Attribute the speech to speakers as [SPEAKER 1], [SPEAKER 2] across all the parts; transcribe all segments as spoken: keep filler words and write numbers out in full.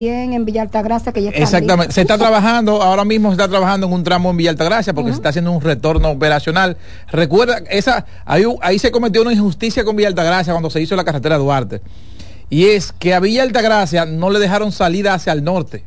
[SPEAKER 1] Bien, en Villa Altagracia, que ya está
[SPEAKER 2] exactamente,
[SPEAKER 1] listo.
[SPEAKER 2] se está trabajando, ahora mismo se está trabajando en un tramo en Villa Altagracia porque uh-huh. se está haciendo un retorno operacional. Recuerda, esa ahí, ahí se cometió una injusticia con Villa Altagracia cuando se hizo la carretera Duarte. Y es que a Villa Altagracia no le dejaron salida hacia el norte.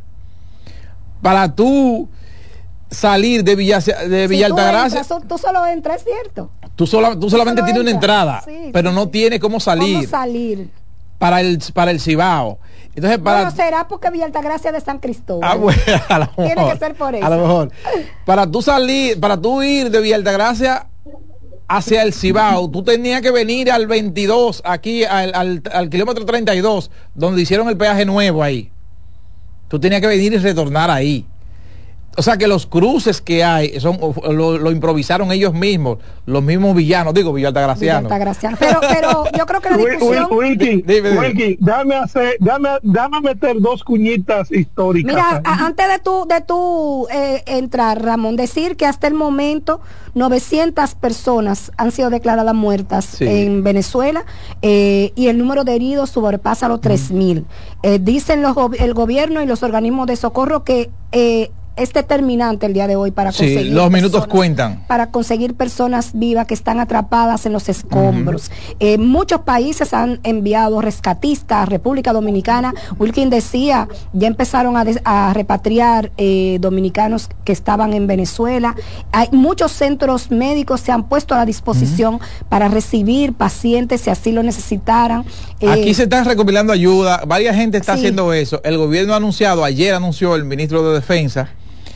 [SPEAKER 2] Para tú salir de Villa, de Villa si Altagracia...
[SPEAKER 1] Tú, entras, tú solo entras, ¿es cierto?
[SPEAKER 2] Tú, sola, tú solamente tú tienes una entrada, sí, pero sí, no sí. tiene cómo salir.
[SPEAKER 1] ¿Cómo salir?
[SPEAKER 2] Para el, para el Cibao. Entonces, para...
[SPEAKER 1] Bueno, será porque Villa Altagracia de San Cristóbal.
[SPEAKER 2] Ah, bueno, a lo mejor,
[SPEAKER 1] tiene que ser por eso.
[SPEAKER 2] A lo mejor. Para tú salir, para tú ir de Villa Altagracia hacia el Cibao, tú tenías que venir al veintidós, aquí al, al, al kilómetro treinta y dos, donde hicieron el peaje nuevo ahí. Tú tenías que venir y retornar ahí. O sea que los cruces que hay son lo, lo improvisaron ellos mismos, los mismos villanos, digo Villa Altagraciano.
[SPEAKER 1] Pero, pero yo creo que la discusión...
[SPEAKER 3] Wilkie, Wilkie, dame hacer, dame, dame meter dos cuñitas históricas.
[SPEAKER 1] Mira, a, antes de tu, de tu eh, entrar, Ramón, decir que hasta el momento novecientas personas han sido declaradas muertas sí. en Venezuela eh, y el número de heridos sobrepasa los tres mil. Mm. Eh, dicen los, el gobierno y los organismos de socorro que... Eh, es determinante el día de hoy para conseguir
[SPEAKER 2] sí, los minutos personas, cuentan
[SPEAKER 1] para conseguir personas vivas que están atrapadas en los escombros. Uh-huh. Eh, muchos países han enviado rescatistas a República Dominicana. Wilkin decía, ya empezaron a, de, a repatriar eh, dominicanos que estaban en Venezuela. Hay muchos centros médicos se han puesto a la disposición uh-huh. para recibir pacientes si así lo necesitaran.
[SPEAKER 2] Eh, Aquí se está recopilando ayuda, varias gente está sí. haciendo eso. El gobierno ha anunciado, ayer anunció el ministro de Defensa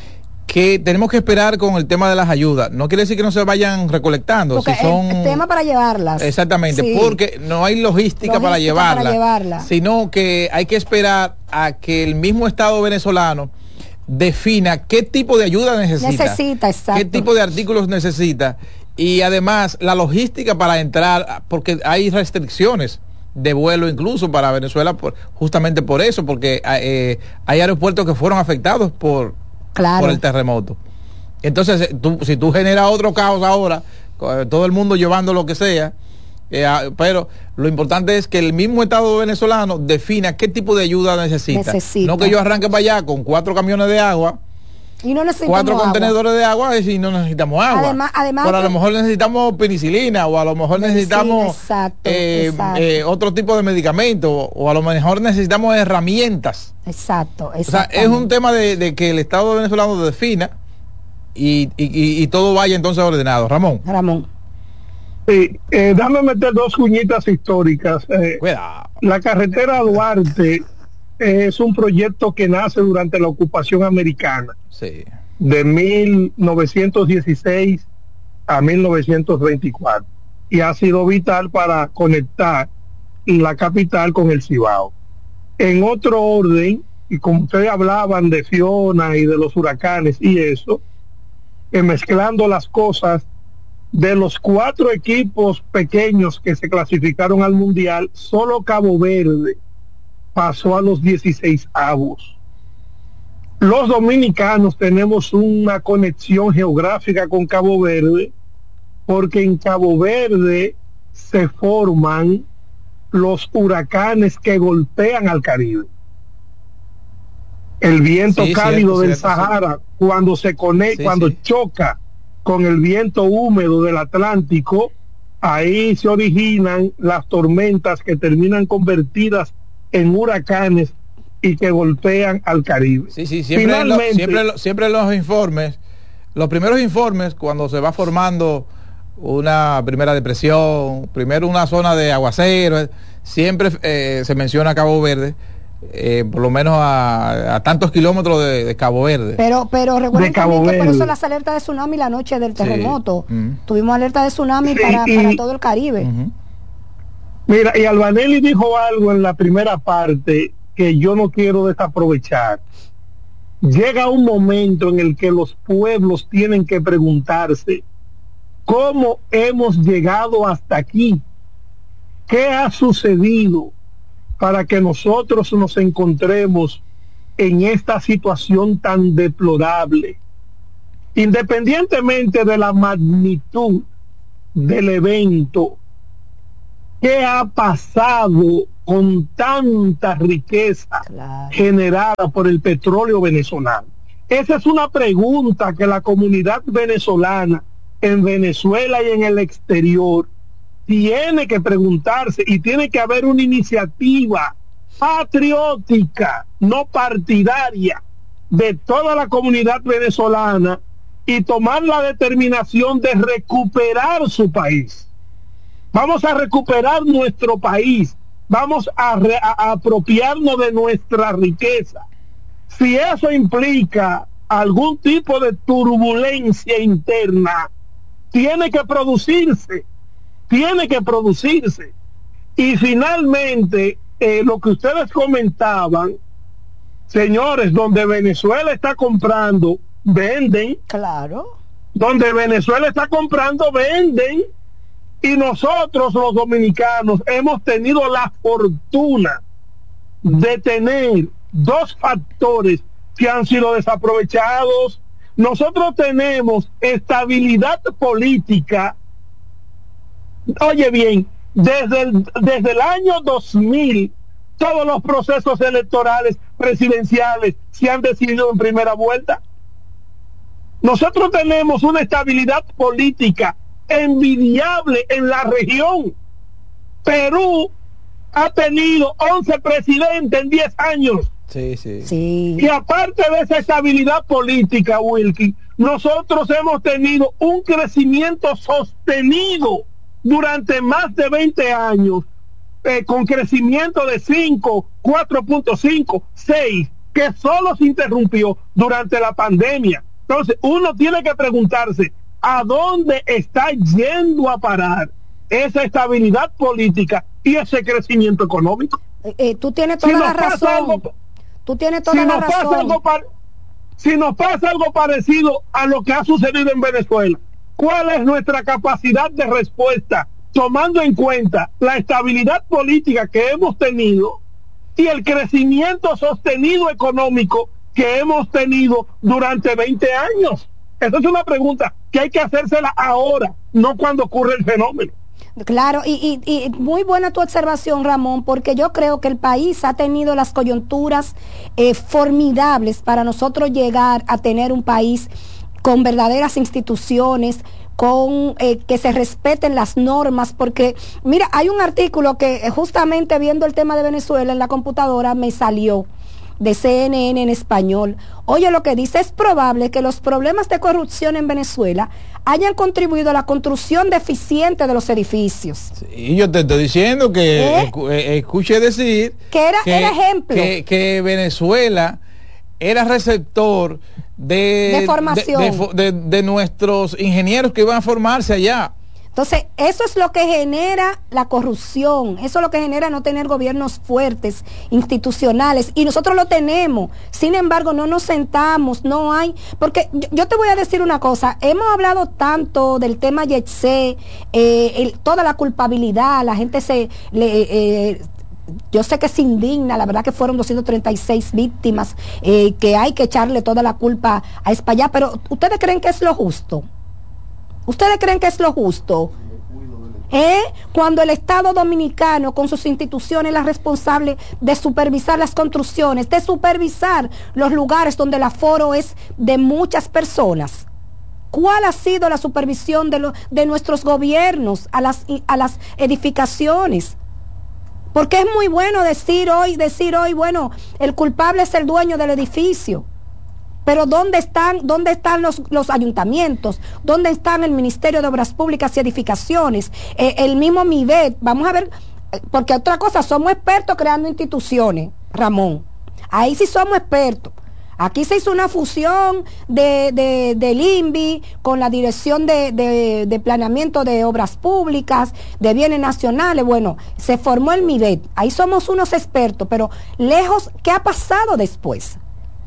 [SPEAKER 2] que tenemos que esperar con el tema de las ayudas. No quiere decir que no se vayan recolectando.
[SPEAKER 1] Porque
[SPEAKER 2] si son...
[SPEAKER 1] el tema para llevarlas.
[SPEAKER 2] Exactamente, sí. porque no hay logística, logística para, llevarla,
[SPEAKER 1] para llevarla,
[SPEAKER 2] sino que hay que esperar a que el mismo Estado venezolano defina qué tipo de ayuda necesita.
[SPEAKER 1] Necesita, exacto.
[SPEAKER 2] Qué tipo de artículos necesita. Y además la logística para entrar, porque hay restricciones de vuelo incluso para Venezuela, por, justamente por eso, porque eh, hay aeropuertos que fueron afectados por... Claro. por el terremoto. Entonces, tú, si tú generas otro caos ahora, todo el mundo llevando lo que sea, eh, pero lo importante es que el mismo Estado venezolano defina qué tipo de ayuda necesita. necesita. No que yo arranque para allá con cuatro camiones de agua,
[SPEAKER 1] y no
[SPEAKER 2] cuatro
[SPEAKER 1] agua.
[SPEAKER 2] contenedores de agua y no necesitamos agua.
[SPEAKER 1] Además, además
[SPEAKER 2] pero a
[SPEAKER 1] que...
[SPEAKER 2] lo mejor necesitamos penicilina o a lo mejor necesitamos
[SPEAKER 1] exacto,
[SPEAKER 2] eh,
[SPEAKER 1] exacto.
[SPEAKER 2] Eh, otro tipo de medicamento o a lo mejor necesitamos herramientas.
[SPEAKER 1] Exacto,
[SPEAKER 2] o sea, es un tema de, de que el Estado venezolano defina y, y, y, y todo vaya entonces ordenado. Ramón.
[SPEAKER 1] Ramón.
[SPEAKER 3] Sí, eh, dame meter dos cuñitas históricas. Eh,
[SPEAKER 2] Cuidado.
[SPEAKER 3] La carretera Duarte es un proyecto que nace durante la ocupación americana,
[SPEAKER 2] sí.
[SPEAKER 3] de mil novecientos dieciséis a mil novecientos veinticuatro, y ha sido vital para conectar la capital con el Cibao. En otro orden, y como ustedes hablaban de Fiona y de los huracanes y eso, que mezclando las cosas, de los cuatro equipos pequeños que se clasificaron al Mundial, solo Cabo Verde pasó a los dieciséis avos. Los dominicanos tenemos una conexión geográfica con Cabo Verde, porque en Cabo Verde se forman los huracanes que golpean al Caribe. El viento sí, cálido cierto, del cierto, Sahara, sí. cuando se conecta, sí, cuando sí. choca con el viento húmedo del Atlántico, ahí se originan las tormentas que terminan convertidas en huracanes y que golpean al Caribe.
[SPEAKER 2] Sí, sí, siempre, Finalmente, lo, siempre, siempre los informes, los primeros informes, cuando se va formando una primera depresión, primero una zona de aguacero, siempre eh, se menciona Cabo Verde, eh, por lo menos a, a tantos kilómetros de, de Cabo Verde.
[SPEAKER 1] Pero, pero recuerden también que por eso las alertas de tsunami la noche del terremoto, sí. uh-huh. tuvimos alerta de tsunami sí, para, y, para todo el Caribe.
[SPEAKER 3] Uh-huh. Mira, y Albanelli dijo algo en la primera parte que yo no quiero desaprovechar. Llega un momento en el que los pueblos tienen que preguntarse cómo hemos llegado hasta aquí, qué ha sucedido para que nosotros nos encontremos en esta situación tan deplorable. Independientemente de la magnitud del evento, ¿qué ha pasado con tanta riqueza
[SPEAKER 1] Claro.
[SPEAKER 3] generada por el petróleo venezolano? Esa es una pregunta que la comunidad venezolana en Venezuela y en el exterior tiene que preguntarse, y tiene que haber una iniciativa patriótica, no partidaria, de toda la comunidad venezolana, y tomar la determinación de recuperar su país. Vamos a recuperar nuestro país, vamos a, re, a, a apropiarnos de nuestra riqueza. Si eso implica algún tipo de turbulencia interna, tiene que producirse, tiene que producirse. Y finalmente, eh, lo que ustedes comentaban, señores, donde Venezuela está comprando, venden.
[SPEAKER 1] Claro.
[SPEAKER 3] Donde Venezuela está comprando, venden. Y nosotros los dominicanos hemos tenido la fortuna de tener dos factores que han sido desaprovechados. Nosotros tenemos estabilidad política. Oye bien, desde el, desde el año dos mil, todos los procesos electorales presidenciales se han decidido en primera vuelta. Nosotros tenemos una estabilidad política envidiable en la región. Perú ha tenido once presidentes en diez años.
[SPEAKER 2] Sí, sí.
[SPEAKER 1] Sí.
[SPEAKER 3] Y aparte de esa estabilidad política, Wilkie, nosotros hemos tenido un crecimiento sostenido durante más de veinte años, eh, con crecimiento de cinco, cuatro punto cinco, seis, que solo se interrumpió durante la pandemia. Entonces, uno tiene que preguntarse, ¿a dónde está yendo a parar esa estabilidad política y ese crecimiento económico?
[SPEAKER 1] Eh, eh, tú tienes toda
[SPEAKER 3] Si
[SPEAKER 1] la
[SPEAKER 3] nos pasa
[SPEAKER 1] razón.
[SPEAKER 3] algo,
[SPEAKER 1] Tú tienes toda
[SPEAKER 3] si
[SPEAKER 1] la
[SPEAKER 3] nos pasa
[SPEAKER 1] razón.
[SPEAKER 3] algo par- si nos pasa algo parecido a lo que ha sucedido en Venezuela, ¿cuál es nuestra capacidad de respuesta, tomando en cuenta la estabilidad política que hemos tenido y el crecimiento sostenido económico que hemos tenido durante veinte años? Esa es una pregunta que hay que hacérsela ahora, no cuando ocurre el fenómeno.
[SPEAKER 1] Claro, y, y, y muy buena tu observación, Ramón, porque yo creo que el país ha tenido las coyunturas eh, formidables para nosotros llegar a tener un país con verdaderas instituciones, con eh, que se respeten las normas, porque mira, hay un artículo que eh, justamente viendo el tema de Venezuela en la computadora me salió de C N N en español. Oye, lo que dice: es probable que los problemas de corrupción en Venezuela hayan contribuido a la construcción deficiente de los edificios.
[SPEAKER 2] Y yo te estoy diciendo que
[SPEAKER 1] ¿Eh?
[SPEAKER 2] escu eh, escuché decir
[SPEAKER 1] que era,
[SPEAKER 2] que,
[SPEAKER 1] era ejemplo
[SPEAKER 2] que, que Venezuela era receptor de,
[SPEAKER 1] de formación
[SPEAKER 2] de, de, de, de nuestros ingenieros que iban a formarse allá.
[SPEAKER 1] Entonces, eso es lo que genera la corrupción, eso es lo que genera no tener gobiernos fuertes, institucionales, y nosotros lo tenemos. Sin embargo, no nos sentamos, no hay, porque yo, yo te voy a decir una cosa, hemos hablado tanto del tema Yetse, eh, el, toda la culpabilidad, la gente se le... Eh, yo sé que se indigna, la verdad que fueron doscientas treinta y seis víctimas, eh, que hay que echarle toda la culpa a España, pero ¿ustedes creen que es lo justo? ¿Ustedes creen que es lo justo? ¿Eh? Cuando el Estado Dominicano con sus instituciones es la responsable de supervisar las construcciones, de supervisar los lugares donde el aforo es de muchas personas. ¿Cuál ha sido la supervisión de, lo, de nuestros gobiernos a las, a las edificaciones? Porque es muy bueno decir hoy, decir hoy, bueno, el culpable es el dueño del edificio. Pero ¿dónde están, dónde están los, los ayuntamientos? ¿Dónde están el Ministerio de Obras Públicas y Edificaciones? Eh, el mismo MIBET. Vamos a ver, porque otra cosa, somos expertos creando instituciones, Ramón. Ahí sí somos expertos. Aquí se hizo una fusión de, de, del I N V I con la Dirección de, de, de Planeamiento de Obras Públicas, de Bienes Nacionales. Bueno, se formó el MIBET. Ahí somos unos expertos, pero lejos, ¿qué ha pasado después?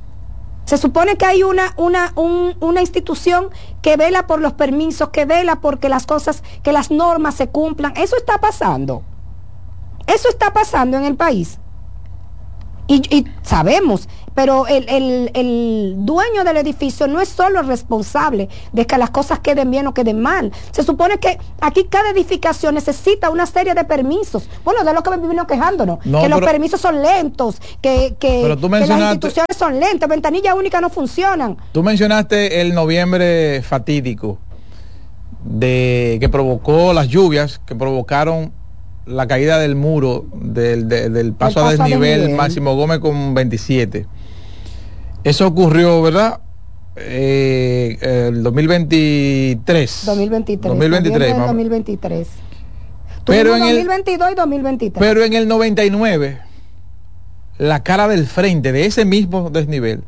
[SPEAKER 1] Se supone que hay una, una, un, una institución que vela por los permisos, que vela porque las cosas, que las normas se cumplan. Eso está pasando. Eso está pasando en el país. Y, y sabemos, pero el, el, el dueño del edificio no es solo el responsable de que las cosas queden bien o queden mal. Se supone que aquí cada edificación necesita una serie de permisos. Bueno, de lo que me vino quejándonos, no, que pero, los permisos son lentos, que, que, que las instituciones son lentas, ventanillas únicas no funcionan.
[SPEAKER 2] Tú mencionaste el noviembre fatídico de que provocó las lluvias, que provocaron la caída del muro del, de, del paso, paso a desnivel, de Máximo Gómez con veintisiete. Eso ocurrió, ¿verdad? Eh, el dos mil veintitrés.
[SPEAKER 1] dos mil veintitrés.
[SPEAKER 2] dos mil veintitrés.
[SPEAKER 1] dos mil veintitrés.
[SPEAKER 2] Pero en
[SPEAKER 1] dos mil veintidós el, y dos mil veintitrés.
[SPEAKER 2] Pero en el noventa y nueve, la cara del frente de ese mismo desnivel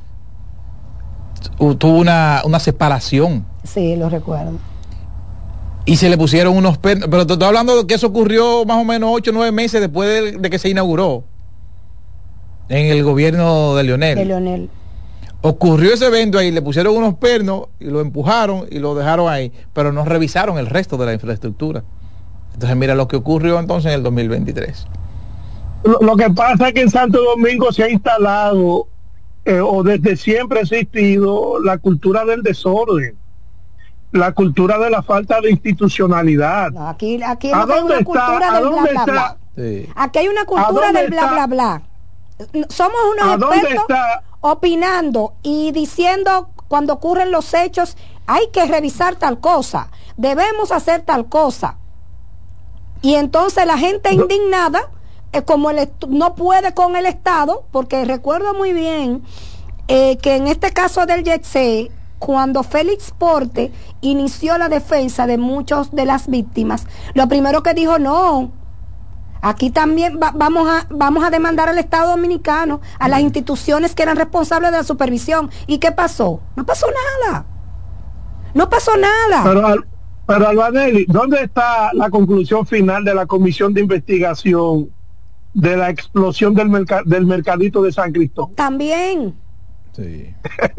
[SPEAKER 2] tuvo una, una separación.
[SPEAKER 1] Sí, lo recuerdo.
[SPEAKER 2] Y se le pusieron unos pernos, pero te estoy hablando de que eso ocurrió más o menos ocho o nueve meses después de, de que se inauguró en el gobierno de Leonel.
[SPEAKER 1] De Leonel.
[SPEAKER 2] Ocurrió ese evento ahí, le pusieron unos pernos y lo empujaron y lo dejaron ahí, pero no revisaron el resto de la infraestructura. Entonces mira lo que ocurrió entonces en el dos mil veintitrés.
[SPEAKER 3] Lo, lo que pasa es que en Santo Domingo se ha instalado, eh, o desde siempre ha existido, la cultura del desorden, la cultura de la falta de institucionalidad.
[SPEAKER 1] No, aquí aquí no hay una cultura del bla bla bla. Sí. Aquí hay una cultura del bla bla bla. Somos unos expertos opinando y diciendo cuando ocurren los hechos, hay que revisar tal cosa, debemos hacer tal cosa. Y entonces la gente indignada, eh, como el no puede con el Estado, porque recuerdo muy bien eh, que en este caso del Yetse, cuando Félix Porte inició la defensa de muchos de las víctimas, lo primero que dijo, no, aquí también va, vamos a vamos a demandar al Estado Dominicano, a las instituciones que eran responsables de la supervisión. ¿Y qué pasó? No pasó nada. No pasó nada.
[SPEAKER 3] Pero, pero Albanelli, ¿dónde está la conclusión final de la comisión de investigación de la explosión del, merc del mercadito de San Cristóbal?
[SPEAKER 1] También.
[SPEAKER 2] Sí.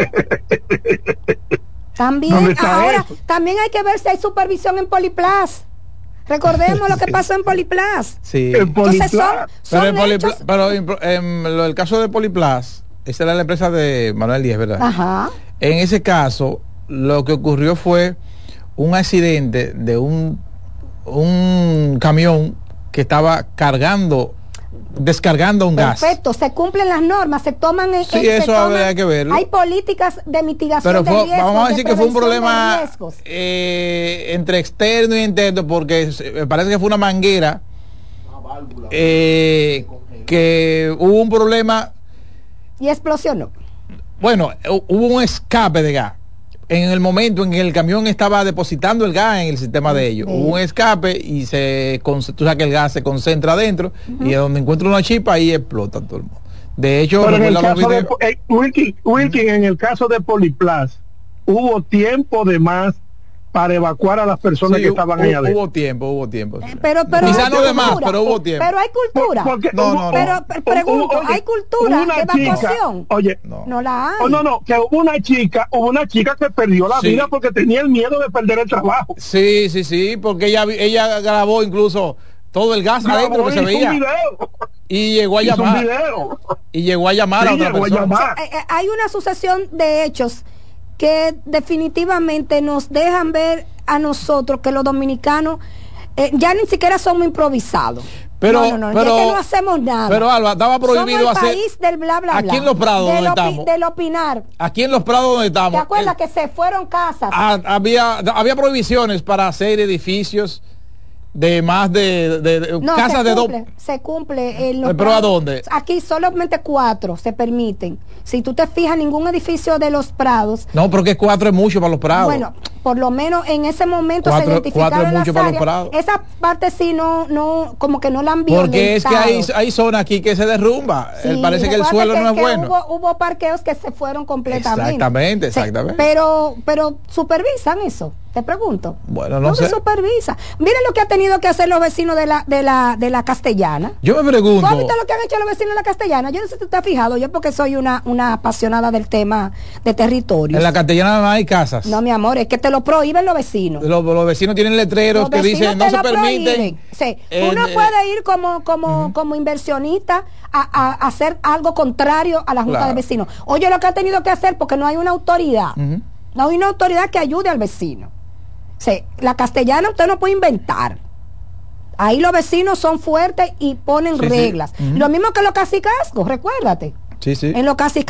[SPEAKER 1] También, ahora, eso? También hay que ver si hay supervisión en Poliplas. Recordemos lo que pasó en Poliplas.
[SPEAKER 2] Sí.
[SPEAKER 3] En Poliplas.
[SPEAKER 1] Entonces son, son
[SPEAKER 2] pero, en Polipla, pero en, en, en el caso de Poliplas, esa era la empresa de Manuel Díez, ¿verdad?
[SPEAKER 1] Ajá.
[SPEAKER 2] En ese caso, lo que ocurrió fue un accidente de un, un camión que estaba cargando descargando un
[SPEAKER 1] Perfecto, gas. Perfecto, se cumplen las normas, se toman... En,
[SPEAKER 2] sí,
[SPEAKER 1] se
[SPEAKER 2] eso
[SPEAKER 1] toman,
[SPEAKER 2] hay que verlo.
[SPEAKER 1] Hay políticas de mitigación
[SPEAKER 2] pero fue,
[SPEAKER 1] de riesgos,
[SPEAKER 2] vamos a decir
[SPEAKER 1] de
[SPEAKER 2] que fue un problema
[SPEAKER 1] de
[SPEAKER 2] eh, entre externo y interno, porque me parece que fue una manguera eh, que hubo un problema...
[SPEAKER 1] Y explosionó.
[SPEAKER 2] Bueno, hubo un escape de gas. En el momento en que el camión estaba depositando el gas en el sistema de ellos, sí. Hubo un escape y se, tú sabes que el gas se concentra adentro, uh-huh. Y donde encuentra una chispa ahí explota todo el mundo. De hecho,
[SPEAKER 3] pero en el caso de, eh, Wilkin, Wilkin, uh-huh. En el caso de Poliplas hubo tiempo de más para evacuar a las personas sí, que estaban allá adentro.
[SPEAKER 2] Hubo tiempo, hubo tiempo. Sí.
[SPEAKER 1] Pero, pero
[SPEAKER 2] quizá no de más, pero hubo tiempo.
[SPEAKER 1] Pero hay cultura.
[SPEAKER 3] Por, porque,
[SPEAKER 2] no, no,
[SPEAKER 1] pero,
[SPEAKER 2] no.
[SPEAKER 1] pero pregunto,
[SPEAKER 3] oye,
[SPEAKER 1] ¿hay cultura de evacuación?
[SPEAKER 3] Chica, oye,
[SPEAKER 1] no. no la hay.
[SPEAKER 3] Oh, no, no, que hubo una chica, hubo una chica que perdió la sí. vida porque tenía el miedo de perder el trabajo.
[SPEAKER 2] Sí, sí, sí, porque ella ella grabó incluso todo el gas grabó adentro que se veía. Y llegó a
[SPEAKER 3] hizo
[SPEAKER 2] llamar.
[SPEAKER 3] Un video.
[SPEAKER 2] Y llegó a llamar
[SPEAKER 3] sí,
[SPEAKER 2] a otra
[SPEAKER 3] llegó
[SPEAKER 2] persona.
[SPEAKER 3] A llamar.
[SPEAKER 1] O sea, eh, hay una sucesión de hechos que definitivamente nos dejan ver a nosotros que los dominicanos eh, ya ni siquiera somos improvisados.
[SPEAKER 2] Pero,
[SPEAKER 1] no, no, no,
[SPEAKER 2] pero,
[SPEAKER 1] ya que no hacemos nada.
[SPEAKER 2] Pero Alba, estaba prohibido
[SPEAKER 1] somos el
[SPEAKER 2] hacer.
[SPEAKER 1] País del bla bla bla.
[SPEAKER 2] Aquí en Los Prados
[SPEAKER 1] del
[SPEAKER 2] donde
[SPEAKER 1] opi,
[SPEAKER 2] estamos.
[SPEAKER 1] Del opinar.
[SPEAKER 2] Aquí en Los Prados donde estamos.
[SPEAKER 1] ¿Te acuerdas
[SPEAKER 2] el,
[SPEAKER 1] que se fueron casas?
[SPEAKER 2] A, había había prohibiciones para hacer edificios de más de, de, de
[SPEAKER 1] no,
[SPEAKER 2] casas
[SPEAKER 1] se
[SPEAKER 2] de dos.
[SPEAKER 1] Se cumple. En los
[SPEAKER 2] ¿Pero Prados, a dónde?
[SPEAKER 1] Aquí solamente cuatro se permiten. Si tú te fijas, ningún edificio de Los Prados.
[SPEAKER 2] No, porque cuatro es mucho para Los Prados.
[SPEAKER 1] Bueno, por lo menos en ese momento
[SPEAKER 2] cuatro,
[SPEAKER 1] se identificaron
[SPEAKER 2] es mucho
[SPEAKER 1] las
[SPEAKER 2] para
[SPEAKER 1] áreas.
[SPEAKER 2] Los Prados.
[SPEAKER 1] Esa parte sí no, no, como que no la han violentado.
[SPEAKER 2] Porque es que hay, hay zonas aquí que se derrumba.
[SPEAKER 1] Sí,
[SPEAKER 2] parece que el suelo
[SPEAKER 1] que,
[SPEAKER 2] no es
[SPEAKER 1] que
[SPEAKER 2] bueno.
[SPEAKER 1] Hubo, hubo parqueos que se fueron completamente.
[SPEAKER 2] Exactamente, exactamente.
[SPEAKER 1] Sí, pero, pero supervisan eso. Te pregunto.
[SPEAKER 2] Bueno, no,
[SPEAKER 1] no
[SPEAKER 2] sé.
[SPEAKER 1] se supervisa. Miren lo que ha tenido que hacer los vecinos de la, de la, de la Castellana.
[SPEAKER 2] Yo me pregunto.
[SPEAKER 1] ¿Tú has visto lo que han hecho los vecinos de la Castellana? Yo no sé si tú te has fijado, yo porque soy una, una apasionada del tema de territorio.
[SPEAKER 2] En la Castellana no hay casas.
[SPEAKER 1] No, mi amor, es que te lo prohíben los vecinos.
[SPEAKER 2] Los, los vecinos tienen letreros los que dicen no se permiten.
[SPEAKER 1] Sí. Eh, Uno eh, puede ir como, como, uh-huh. como inversionista a, a, a hacer algo contrario a la Junta
[SPEAKER 2] Claro.
[SPEAKER 1] de Vecinos. Oye, lo que ha tenido que hacer porque no hay una autoridad.
[SPEAKER 2] Ujú.
[SPEAKER 1] No hay una autoridad que ayude al vecino. O sea, la castellana usted no puede inventar. Ahí los vecinos son fuertes y ponen
[SPEAKER 2] Sí, sí.
[SPEAKER 1] reglas.
[SPEAKER 2] Ujú.
[SPEAKER 1] Lo mismo que los cacicazgos, recuérdate.
[SPEAKER 2] Sí, sí.
[SPEAKER 1] En los cacicazgos